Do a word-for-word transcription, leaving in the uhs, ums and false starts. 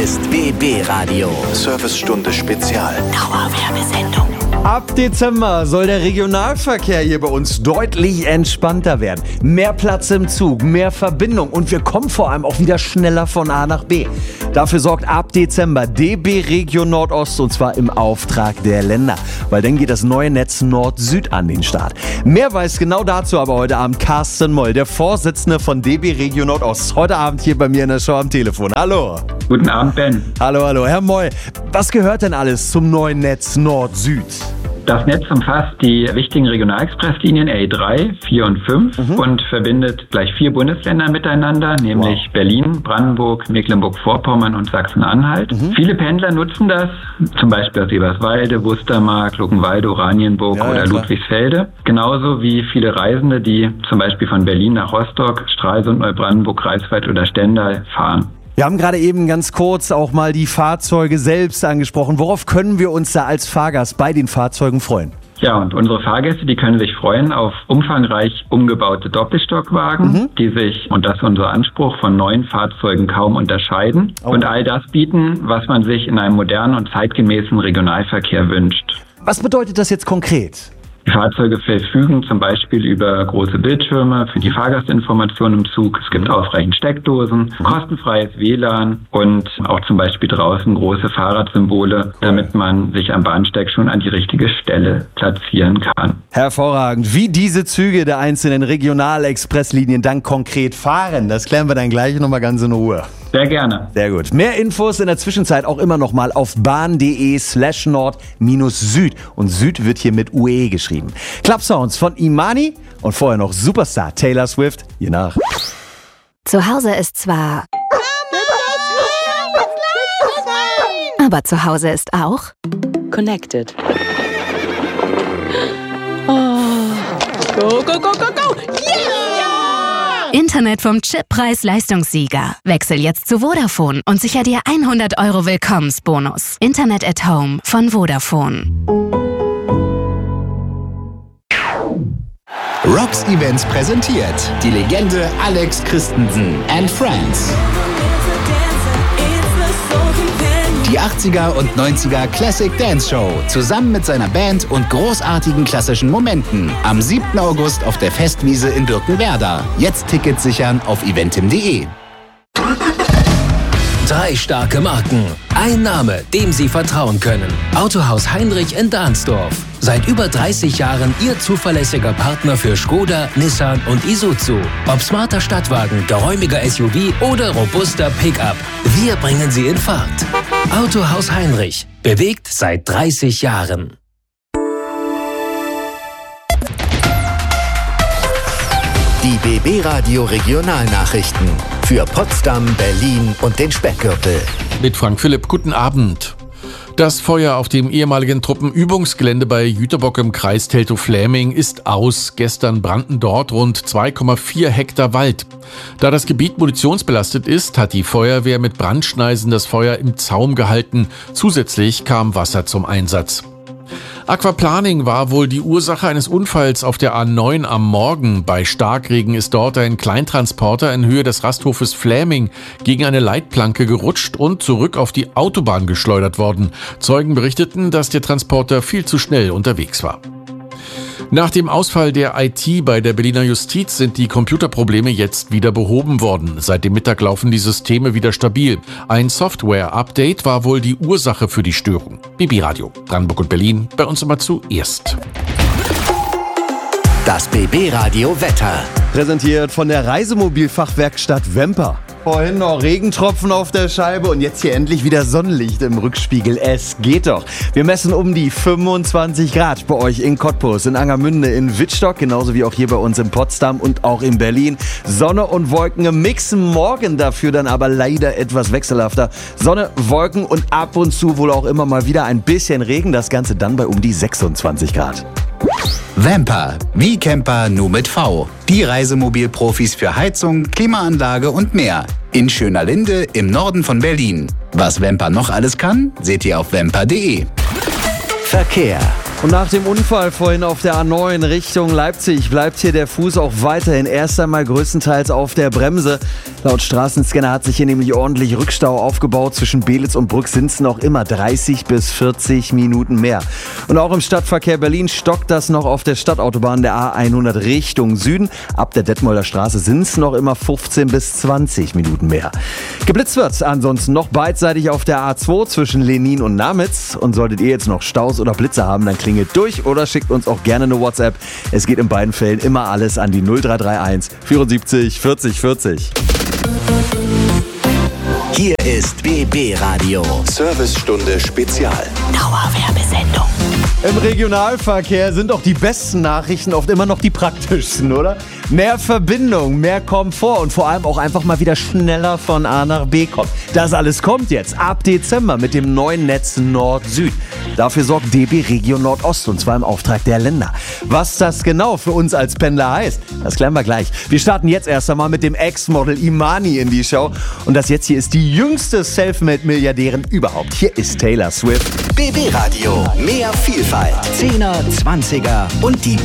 ist B B Radio. Servicestunde Spezial. Dauerwerbesendung. Ab Dezember soll der Regionalverkehr hier bei uns deutlich entspannter werden. Mehr Platz im Zug, mehr Verbindung und wir kommen vor allem auch wieder schneller von A nach B. Dafür sorgt ab Dezember D B Region Nordost und zwar im Auftrag der Länder. Weil dann geht das neue Netz Nord-Süd an den Start. Mehr weiß genau dazu aber heute Abend Carsten Moll, der Vorsitzende von D B Region Nordost. Heute Abend hier bei mir in der Show am Telefon. Hallo. Guten Abend, Ben. Hallo, hallo. Herr Moll, was gehört denn alles zum neuen Netz Nord-Süd? Das Netz umfasst die wichtigen Regionalexpresslinien A drei, vier und fünf mhm. und verbindet gleich vier Bundesländer miteinander, nämlich wow. Berlin, Brandenburg, Mecklenburg-Vorpommern und Sachsen-Anhalt. Mhm. Viele Pendler nutzen das, zum Beispiel aus Eberswalde, Wustermark, Luckenwalde, Oranienburg ja, oder ja, Ludwigsfelde. Genauso wie viele Reisende, die zum Beispiel von Berlin nach Rostock, Stralsund, Neubrandenburg, Greifswald oder Stendal fahren. Wir haben gerade eben ganz kurz auch mal die Fahrzeuge selbst angesprochen. Worauf können wir uns da als Fahrgast bei den Fahrzeugen freuen? Ja, und unsere Fahrgäste, die können sich freuen auf umfangreich umgebaute Doppelstockwagen, mhm. die sich, und das ist unser Anspruch, von neuen Fahrzeugen kaum unterscheiden oh. und all das bieten, was man sich in einem modernen und zeitgemäßen Regionalverkehr wünscht. Was bedeutet das jetzt konkret? Die Fahrzeuge verfügen zum Beispiel über große Bildschirme für die Fahrgastinformation im Zug. Es gibt ausreichend Steckdosen, kostenfreies W L A N und auch zum Beispiel draußen große Fahrradsymbole, damit man sich am Bahnsteig schon an die richtige Stelle platzieren kann. Hervorragend. Wie diese Züge der einzelnen Regionalexpresslinien dann konkret fahren, das klären wir dann gleich nochmal ganz in Ruhe. Sehr gerne. Sehr gut. Mehr Infos in der Zwischenzeit auch immer noch mal auf bahn.de slash nord minus Süd. Und Süd wird hier mit U E geschrieben. Club-Sounds von Imani und vorher noch Superstar Taylor Swift. Je nach. Zu Hause ist zwar... aber zu Hause ist auch... Connected. Oh. Go, go, go, go, go! Yeah! Internet vom Chip Preis-Leistungssieger. Wechsel jetzt zu Vodafone und sicher dir hundert Euro Willkommensbonus. Internet at Home von Vodafone. Rocks Events präsentiert die Legende Alex Christensen and Friends. Die achtziger und neunziger Classic Dance Show zusammen mit seiner Band und großartigen klassischen Momenten am siebten August auf der Festwiese in Birkenwerder. Jetzt Tickets sichern auf eventim punkt de. Drei starke Marken, ein Name, dem Sie vertrauen können. Autohaus Heinrich in Dahnsdorf. Seit über dreißig Jahren Ihr zuverlässiger Partner für Skoda, Nissan und Isuzu. Ob smarter Stadtwagen, geräumiger S U V oder robuster Pickup. Wir bringen Sie in Fahrt. Autohaus Heinrich. Bewegt seit dreißig Jahren. Die B B Radio Regionalnachrichten für Potsdam, Berlin und den Speckgürtel. Mit Frank Philipp, guten Abend. Das Feuer auf dem ehemaligen Truppenübungsgelände bei Jüterbock im Kreis Teltow-Fläming ist aus. Gestern brannten dort rund zwei Komma vier Hektar Wald. Da das Gebiet munitionsbelastet ist, hat die Feuerwehr mit Brandschneisen das Feuer im Zaum gehalten. Zusätzlich kam Wasser zum Einsatz. Aquaplaning war wohl die Ursache eines Unfalls auf der A neun am Morgen. Bei Starkregen ist dort ein Kleintransporter in Höhe des Rasthofes Fläming gegen eine Leitplanke gerutscht und zurück auf die Autobahn geschleudert worden. Zeugen berichteten, dass der Transporter viel zu schnell unterwegs war. Nach dem Ausfall der I T bei der Berliner Justiz sind die Computerprobleme jetzt wieder behoben worden. Seit dem Mittag laufen die Systeme wieder stabil. Ein Software-Update war wohl die Ursache für die Störung. B B Radio, Brandenburg und Berlin, bei uns immer zuerst. Das B B Radio Wetter. Präsentiert von der Reisemobilfachwerkstatt Wemper. Vorhin noch Regentropfen auf der Scheibe und jetzt hier endlich wieder Sonnenlicht im Rückspiegel. Es geht doch. Wir messen um die fünfundzwanzig Grad bei euch in Cottbus, in Angermünde, in Wittstock, genauso wie auch hier bei uns in Potsdam und auch in Berlin. Sonne und Wolken im Mix, morgen dafür dann aber leider etwas wechselhafter. Sonne, Wolken und ab und zu wohl auch immer mal wieder ein bisschen Regen. Das Ganze dann bei um die sechsundzwanzig Grad. Vamper, wie Camper nur mit V. Die Reisemobilprofis für Heizung, Klimaanlage und mehr. In Schönerlinde im Norden von Berlin. Was Vamper noch alles kann, seht ihr auf vamper punkt de. Verkehr. Und nach dem Unfall vorhin auf der A neun Richtung Leipzig bleibt hier der Fuß auch weiterhin erst einmal größtenteils auf der Bremse. Laut Straßenscanner hat sich hier nämlich ordentlich Rückstau aufgebaut. Zwischen Belitz und Brück sind es noch immer dreißig bis vierzig Minuten mehr. Und auch im Stadtverkehr Berlin stockt das noch auf der Stadtautobahn der A hundert Richtung Süden. Ab der Detmolder Straße sind es noch immer fünfzehn bis zwanzig Minuten mehr. Geblitzt wird ansonsten noch beidseitig auf der A zwei zwischen Lenin und Namitz. Und solltet ihr jetzt noch Staus oder Blitze haben, dann klingelt durch oder schickt uns auch gerne eine WhatsApp. Es geht in beiden Fällen immer alles an die null drei drei eins vierundsiebzig vierzig vierzig. Hier ist B B Radio. Servicestunde Spezial. Dauerwerbesendung. Im Regionalverkehr sind doch die besten Nachrichten oft immer noch die praktischsten, oder? Mehr Verbindung, mehr Komfort und vor allem auch einfach mal wieder schneller von A nach B kommen. Das alles kommt jetzt ab Dezember mit dem neuen Netz Nord-Süd. Dafür sorgt D B Regio Nordost und zwar im Auftrag der Länder. Was das genau für uns als Pendler heißt, das klären wir gleich. Wir starten jetzt erst einmal mit dem Ex-Model Imani in die Show. Und das jetzt hier ist die jüngste Selfmade-Milliardärin überhaupt. Hier ist Taylor Swift. B B Radio. Mehr Vielfalt. Zehner, Zwanziger und die